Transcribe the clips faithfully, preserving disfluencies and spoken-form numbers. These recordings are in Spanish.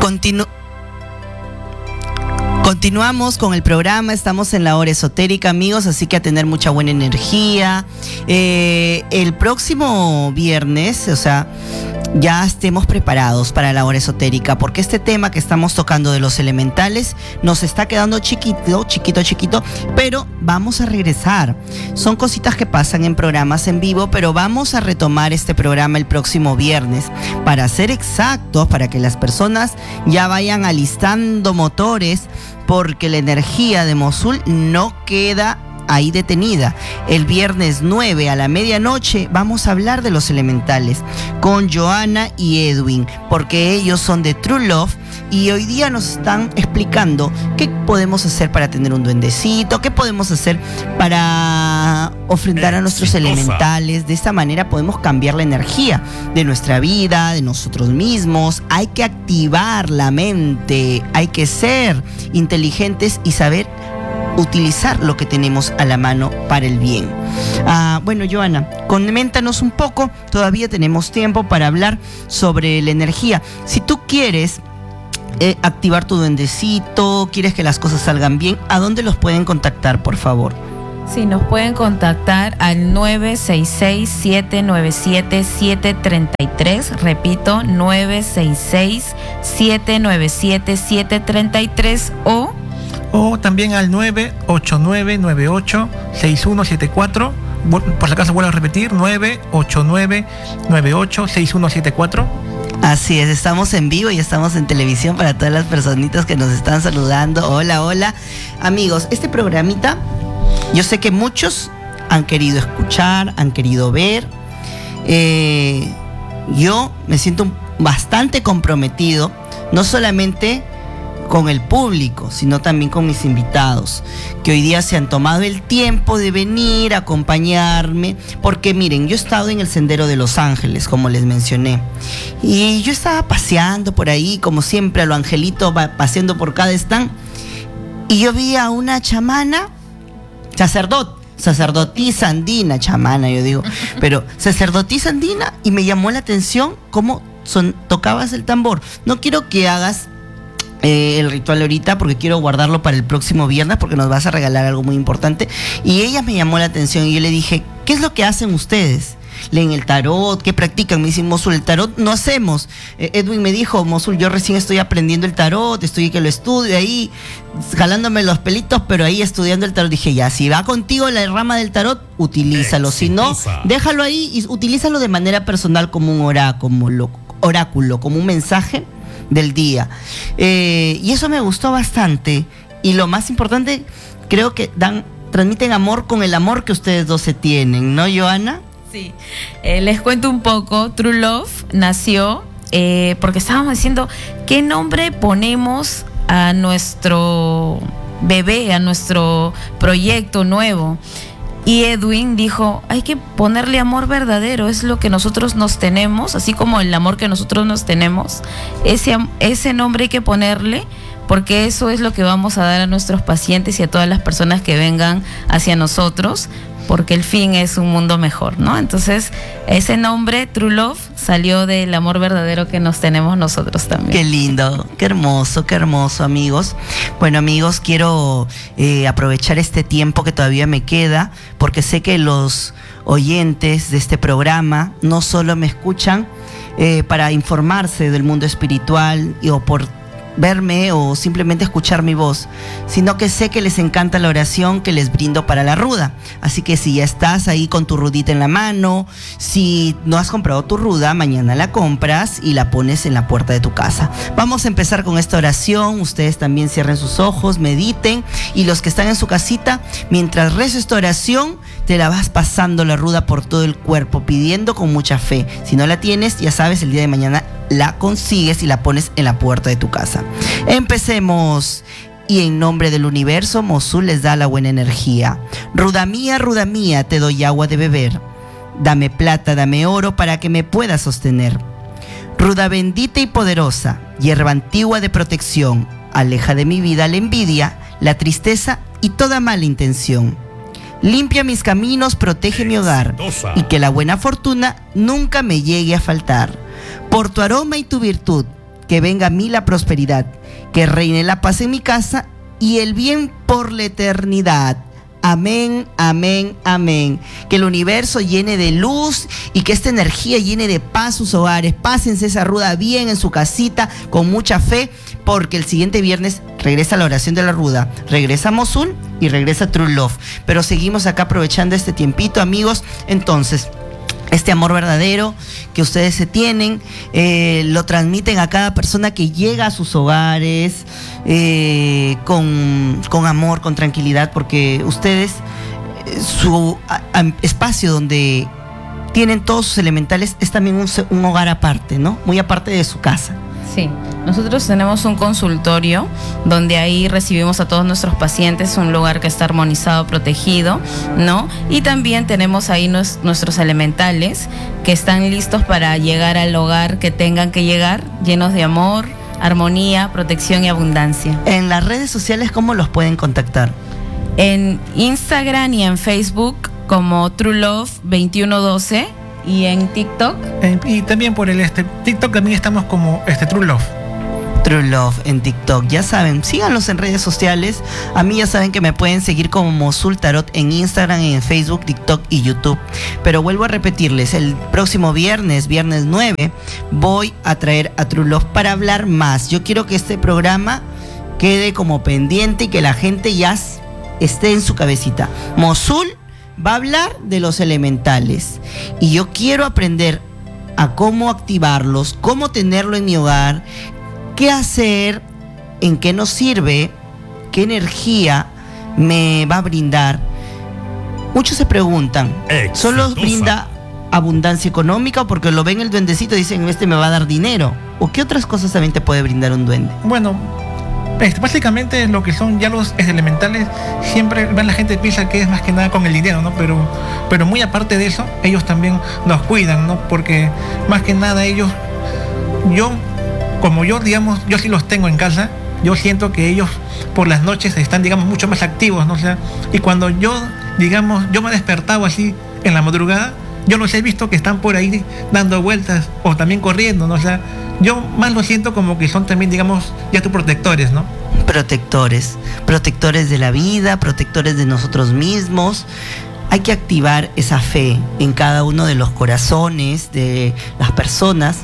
Continu- Continuamos con el programa, estamos en la hora esotérica, amigos, así que a tener mucha buena energía. Eh, el próximo viernes, o sea, ya estemos preparados para la hora esotérica, porque este tema que estamos tocando de los elementales nos está quedando chiquito, chiquito, chiquito, pero vamos a regresar. Son cositas que pasan en programas en vivo, pero vamos a retomar este programa el próximo viernes. Para ser exactos, para que las personas ya vayan alistando motores, porque la energía de Mosul no queda ahí detenida. El viernes nueve a la medianoche vamos a hablar de los elementales con Joana y Edwin, porque ellos son de True Love y hoy día nos están explicando qué podemos hacer para tener un duendecito, qué podemos hacer para ofrendar a nuestros elementales. De esta manera podemos cambiar la energía de nuestra vida, de nosotros mismos. Hay que activar la mente, hay que ser inteligentes y saber utilizar lo que tenemos a la mano para el bien. Ah, bueno, Joana, coméntanos un poco, todavía tenemos tiempo para hablar sobre la energía. Si tú quieres eh, activar tu duendecito, quieres que las cosas salgan bien, ¿a dónde los pueden contactar, por favor? Sí, nos pueden contactar al nueve seis seis, siete nueve siete, siete tres tres, repito, nueve seis seis, siete nueve siete, siete tres tres o... O también al nueve ocho nueve, nueve ocho, seis uno siete cuatro. Por si acaso vuelvo a repetir, nueve ocho nueve, nueve ocho, seis uno siete cuatro. Así es, estamos en vivo y estamos en televisión para todas las personitas que nos están saludando. Hola, hola. Amigos, este programita, yo sé que muchos han querido escuchar, han querido ver. Eh, yo me siento bastante comprometido, no solamente con el público, sino también con mis invitados, que hoy día se han tomado el tiempo de venir a acompañarme, porque miren, yo he estado en el Sendero de Los Ángeles, como les mencioné, y yo estaba paseando por ahí, como siempre, a lo angelito, paseando por cada stand, y yo vi a una chamana, sacerdot, sacerdotisa andina, chamana yo digo, pero sacerdotisa andina, y me llamó la atención cómo son, tocabas el tambor. No quiero que hagas Eh, el ritual ahorita porque quiero guardarlo para el próximo viernes, porque nos vas a regalar algo muy importante. Y ella me llamó la atención y yo le dije, ¿qué es lo que hacen ustedes? ¿Leen el tarot? ¿Qué practican? Me dicen, Mosul, el tarot no hacemos. eh, Edwin me dijo, Mosul, yo recién estoy aprendiendo el tarot, estoy que lo estudio ahí, jalándome los pelitos, pero ahí estudiando el tarot. Dije, ya, si va contigo la rama del tarot, utilízalo. Si no, déjalo ahí y utilízalo de manera personal como un oráculo, oráculo como un mensaje del día. Eh, y eso me gustó bastante. Y lo más importante, creo que dan, transmiten amor con el amor que ustedes dos se tienen, ¿no, Joana? Sí. Eh, les cuento un poco. True Love nació eh, porque estábamos diciendo, ¿qué nombre ponemos a nuestro bebé, a nuestro proyecto nuevo? Y Edwin dijo, hay que ponerle amor verdadero, es lo que nosotros nos tenemos, así como el amor que nosotros nos tenemos, ese, ese nombre hay que ponerle, porque eso es lo que vamos a dar a nuestros pacientes y a todas las personas que vengan hacia nosotros, porque el fin es un mundo mejor, ¿no? Entonces, ese nombre, True Love, salió del amor verdadero que nos tenemos nosotros también. Qué lindo, qué hermoso, qué hermoso, amigos. Bueno, amigos, quiero eh, aprovechar este tiempo que todavía me queda, porque sé que los oyentes de este programa no solo me escuchan eh, para informarse del mundo espiritual y, o por verme o simplemente escuchar mi voz, sino que sé que les encanta la oración que les brindo para la ruda. Así que si ya estás ahí con tu rudita en la mano, si no has comprado tu ruda, mañana la compras y la pones en la puerta de tu casa. Vamos a empezar con esta oración. Ustedes también cierren sus ojos, mediten, y los que están en su casita, mientras rezo esta oración, te la vas pasando la ruda por todo el cuerpo, pidiendo con mucha fe. Si no la tienes, ya sabes, el día de mañana la consigues y la pones en la puerta de tu casa. Empecemos. Y en nombre del universo, Mosul les da la buena energía. Ruda mía, ruda mía, te doy agua de beber. Dame plata, dame oro para que me pueda sostener. Ruda bendita y poderosa, hierba antigua de protección, aleja de mi vida la envidia, la tristeza y toda mala intención. Limpia mis caminos, protege mi hogar, y que la buena fortuna nunca me llegue a faltar. Por tu aroma y tu virtud, que venga a mí la prosperidad, que reine la paz en mi casa y el bien por la eternidad. Amén, amén, amén. Que el universo llene de luz y que esta energía llene de paz sus hogares. Pásense esa ruda bien en su casita con mucha fe, porque el siguiente viernes regresa la oración de la ruda, regresa Mosul y regresa True Love. Pero seguimos acá aprovechando este tiempito, amigos. Entonces, este amor verdadero que ustedes se tienen, eh, lo transmiten a cada persona que llega a sus hogares eh, con, con amor, con tranquilidad, porque ustedes, eh, su a, a, espacio donde tienen todos sus elementales es también un, un hogar aparte, ¿no? Muy aparte de su casa. Sí, nosotros tenemos un consultorio donde ahí recibimos a todos nuestros pacientes, un lugar que está armonizado, protegido, ¿no? Y también tenemos ahí nos, nuestros elementales que están listos para llegar al hogar que tengan que llegar, llenos de amor, armonía, protección y abundancia. En las redes sociales, ¿cómo los pueden contactar? En Instagram y en Facebook como True Love veintiuno doce. ¿Y en TikTok? Eh, y también por el este TikTok también estamos como este True Love. True Love en TikTok. Ya saben, síganlos en redes sociales. A mí ya saben que me pueden seguir como Mosul Tarot en Instagram, en Facebook, TikTok y YouTube. Pero vuelvo a repetirles, el próximo viernes, viernes nueve, voy a traer a True Love para hablar más. Yo quiero que este programa quede como pendiente y que la gente ya esté en su cabecita. Mosul va a hablar de los elementales y yo quiero aprender a cómo activarlos, cómo tenerlo en mi hogar, qué hacer, en qué nos sirve, qué energía me va a brindar. Muchos se preguntan, Exitosa. ¿solo brinda abundancia económica o porque lo ven el duendecito y dicen este me va a dar dinero? ¿O qué otras cosas también te puede brindar un duende? Bueno, Este, básicamente lo que son ya los elementales, siempre la gente piensa que es más que nada con el dinero, ¿no? Pero, pero muy aparte de eso, ellos también nos cuidan, ¿no? Porque más que nada ellos, yo, como yo, digamos, yo sí los tengo en casa, yo siento que ellos por las noches están, digamos, mucho más activos, ¿no? O sea, y cuando yo, digamos, yo me he despertado así en la madrugada, yo los he visto que están por ahí dando vueltas o también corriendo, ¿no? O sea, yo más lo siento como que son también, digamos, ya tus protectores, ¿no? Protectores, protectores de la vida, protectores de nosotros mismos. Hay que activar esa fe en cada uno de los corazones de las personas.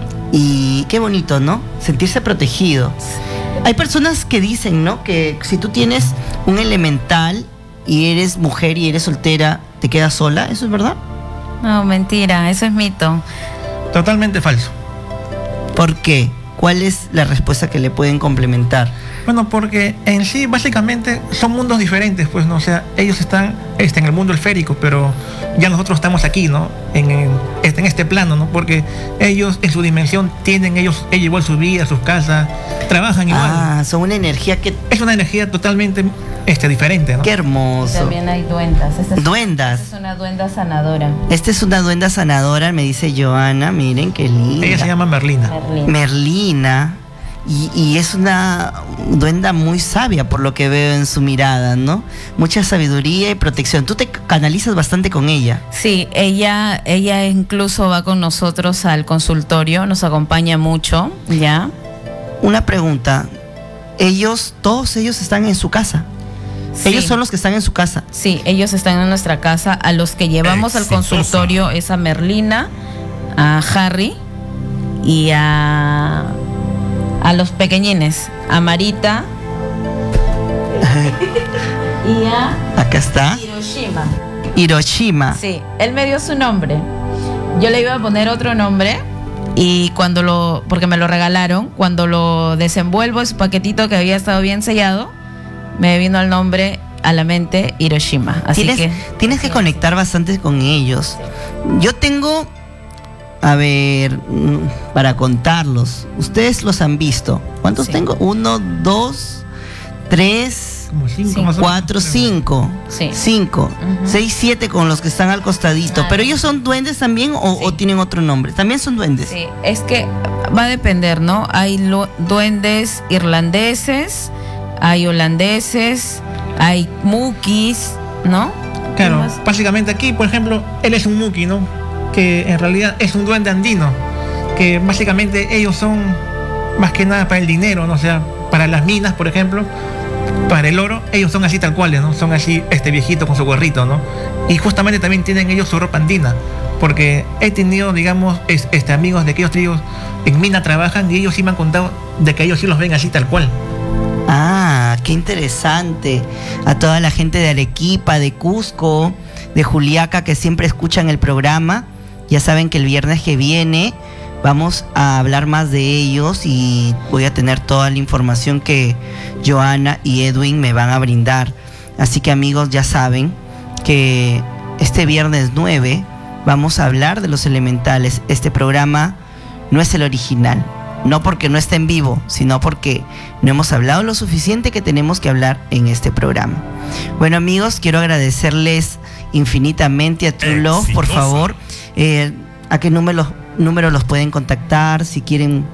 Y qué bonito, ¿no? Sentirse protegido. Hay personas que dicen, ¿no? Que si tú tienes un elemental y eres mujer y eres soltera, ¿te quedas sola? ¿Eso es verdad? No, mentira, eso es mito. Totalmente falso. ¿Por qué? ¿Cuál es la respuesta que le pueden complementar? Bueno, porque en sí básicamente son mundos diferentes, pues, ¿no? O sea, ellos están este, en el mundo esférico, pero ya nosotros estamos aquí, ¿no? En, en, este, en este plano, ¿no? Porque ellos en su dimensión tienen ellos, ellos igual su vida, sus casas, trabajan igual. Ah, son una energía que... Es una energía totalmente este, diferente, ¿no? Qué hermoso. También hay duendas. Esta es, Duendas. esta es una duenda sanadora. Esta es una duenda sanadora, me dice Joana. Miren qué linda. Ella se llama Merlina. Merlín. Merlina. Y, y es una duenda muy sabia por lo que veo en su mirada, ¿no? Mucha sabiduría y protección. Tú te canalizas bastante con ella. Sí, ella, ella incluso va con nosotros al consultorio, nos acompaña mucho, ¿ya? Una pregunta. Ellos, todos ellos están en su casa. Sí. Ellos son los que están en su casa. Sí, ellos están en nuestra casa. A los que llevamos Exitosa. al consultorio es a Merlina, a Harry y a, a los pequeñines, a Marita y a Acá está. Hiroshima. Hiroshima. Sí, él me dio su nombre. Yo le iba a poner otro nombre y cuando lo, porque me lo regalaron, cuando lo desenvuelvo en su paquetito que había estado bien sellado, me vino el nombre a la mente Hiroshima. Así tienes que tienes que conectar bastante con ellos. Yo tengo, a ver, mm, para contarlos. Ustedes los han visto. ¿Cuántos Sí. tengo? Uno, dos, tres, Como cinco Sí. más o menos. cuatro, cinco. Sí. Cinco. Ujú. Seis, siete con los que están al costadito. Ah, Pero ellos son duendes también o, sí. o tienen otro nombre. También son duendes. sí, es que va a depender, ¿no? Hay lo- duendes irlandeses, hay holandeses, hay mukis, ¿no? Claro, ¿Qué más? básicamente aquí, por ejemplo, él es un Muki, ¿no? Que en realidad es un duende andino, que básicamente ellos son más que nada para el dinero, ¿no? O sea, para las minas, por ejemplo, para el oro, ellos son así tal cual, ¿no? Son así, este viejito con su gorrito, ¿no? Y justamente también tienen ellos su ropa andina, porque he tenido, digamos, es, este, amigos de aquellos tribus en mina trabajan y ellos sí me han contado de que ellos sí los ven así tal cual. Ah, qué interesante. A toda la gente de Arequipa, de Cusco, de Juliaca, que siempre escuchan el programa, ya saben que el viernes que viene vamos a hablar más de ellos y voy a tener toda la información que Joana y Edwin me van a brindar. Así que amigos, ya saben que este viernes nueve vamos a hablar de los elementales. Este programa no es el original, no porque no esté en vivo, sino porque no hemos hablado lo suficiente que tenemos que hablar en este programa. Bueno amigos, quiero agradecerles infinitamente a True Love. Por favor, eh, ¿a qué número, número los pueden contactar si quieren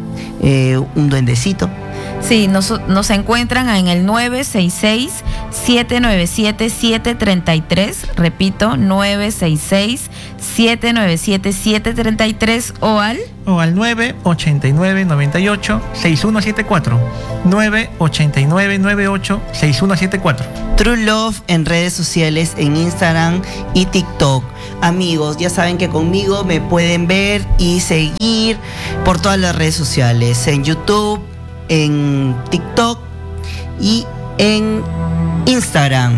eh, un duendecito? Sí, nos, nos encuentran en el nueve seis seis, siete nueve siete, siete tres tres, repito, nueve seis seis, siete nueve siete, siete tres tres o al... O al nueve ochenta y nueve, noventa y ocho, sesenta y uno setenta y cuatro. nueve ochenta y nueve, noventa y ocho, sesenta y uno setenta y cuatro. True Love en redes sociales, en Instagram y TikTok. Amigos, ya saben que conmigo me pueden ver y seguir por todas las redes sociales, en YouTube, en TikTok y en Instagram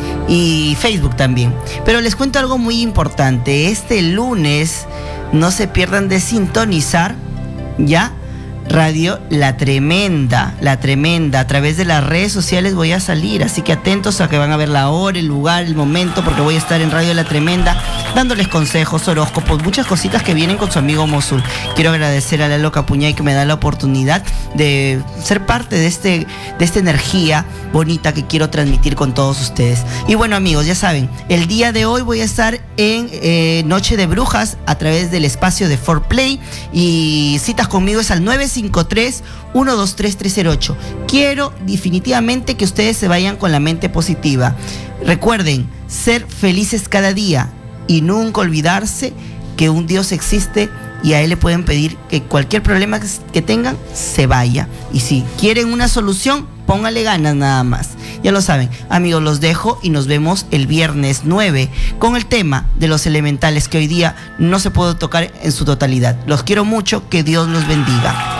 y Facebook también. Pero les cuento algo muy importante. Este lunes no se pierdan de sintonizar ya Radio La Tremenda, La Tremenda. A través de las redes sociales voy a salir, así que atentos a que van a ver la hora, el lugar, el momento, porque voy a estar en Radio La Tremenda dándoles consejos, horóscopos, muchas cositas que vienen con su amigo Mosul. Quiero agradecer a Lalo Capuñay que me da la oportunidad de ser parte de, este, de esta energía bonita que quiero transmitir con todos ustedes. Y bueno amigos, ya saben, el día de hoy voy a estar en eh, Noche de Brujas a través del espacio de cuatro Play, y citas conmigo es al nueve cinco tres, uno dos tres, tres cero ocho. Quiero definitivamente que ustedes se vayan con la mente positiva. Recuerden, ser felices cada día y nunca olvidarse que un Dios existe y a Él le pueden pedir que cualquier problema que tengan se vaya. Y si quieren una solución, póngale ganas nada más. Ya lo saben, amigos, los dejo y nos vemos el viernes nueve con el tema de los elementales que hoy día no se puede tocar en su totalidad. Los quiero mucho, que Dios los bendiga.